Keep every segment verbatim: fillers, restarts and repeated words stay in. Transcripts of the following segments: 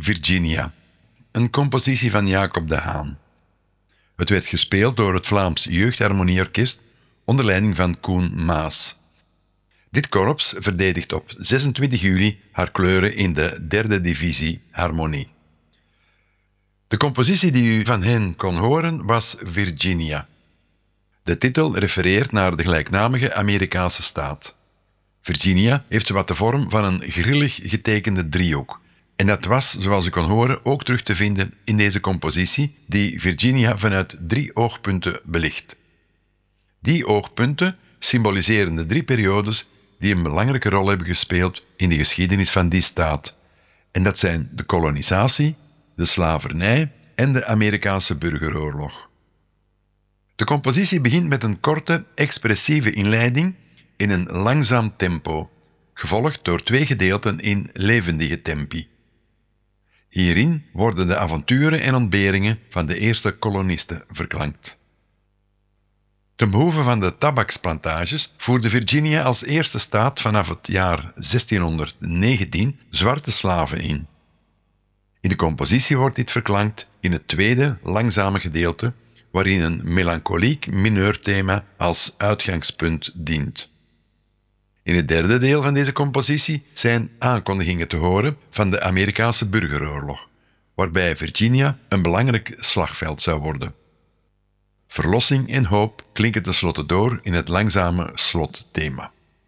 Virginia, een compositie van Jacob de Haan. Het werd gespeeld door het Vlaams Jeugdharmonieorkest onder leiding van Koen Maas. Dit korps verdedigt op zesentwintig juli haar kleuren in de derde divisie harmonie. De compositie die u van hen kon horen was Virginia. De titel refereert naar de gelijknamige Amerikaanse staat. Virginia heeft zowat de vorm van een grillig getekende driehoek. En dat was, zoals u kon horen, ook terug te vinden in deze compositie die Virginia vanuit drie oogpunten belicht. Die oogpunten symboliseren de drie periodes die een belangrijke rol hebben gespeeld in de geschiedenis van die staat. En dat zijn de kolonisatie, de slavernij en de Amerikaanse burgeroorlog. De compositie begint met een korte, expressieve inleiding in een langzaam tempo, gevolgd door twee gedeelten in levendige tempi. Hierin worden de avonturen en ontberingen van de eerste kolonisten verklankt. Ten behoeve van de tabaksplantages voerde Virginia als eerste staat vanaf het jaar zestienhonderdnegentien zwarte slaven in. In de compositie wordt dit verklankt in het tweede, langzame gedeelte, waarin een melancholiek mineurthema als uitgangspunt dient. In het derde deel van deze compositie zijn aankondigingen te horen van de Amerikaanse burgeroorlog, waarbij Virginia een belangrijk slagveld zou worden. Verlossing en hoop klinken tenslotte door in het langzame slotthema.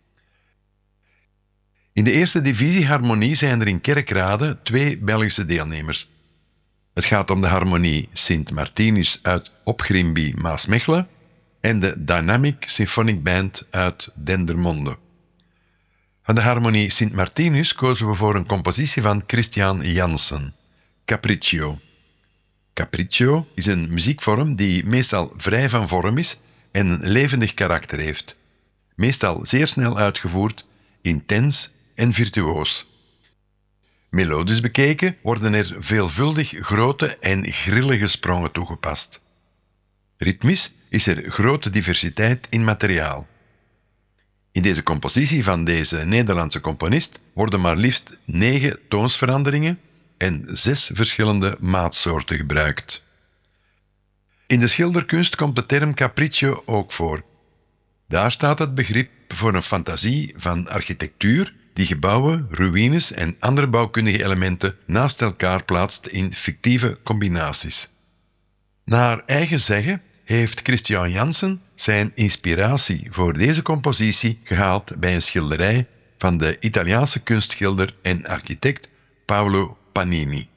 In de eerste divisie harmonie zijn er in Kerkrade twee Belgische deelnemers. Het gaat om de harmonie Sint Martinus uit Opgrimby, Maasmechelen en de Dynamic Symphonic Band uit Dendermonde. Van de harmonie Sint Martinus kozen we voor een compositie van Christian Janssen, Capriccio. Capriccio is een muziekvorm die meestal vrij van vorm is en een levendig karakter heeft. Meestal zeer snel uitgevoerd, intens en virtuoos. Melodisch bekeken worden er veelvuldig grote en grillige sprongen toegepast. Ritmisch is er grote diversiteit in materiaal. In deze compositie van deze Nederlandse componist worden maar liefst negen toonsveranderingen en zes verschillende maatsoorten gebruikt. In de schilderkunst komt de term capriccio ook voor. Daar staat het begrip voor een fantasie van architectuur die gebouwen, ruïnes en andere bouwkundige elementen naast elkaar plaatst in fictieve combinaties. Naar haar eigen zeggen heeft Christian Janssen zijn inspiratie voor deze compositie gehaald bij een schilderij van de Italiaanse kunstschilder en architect Paolo Panini.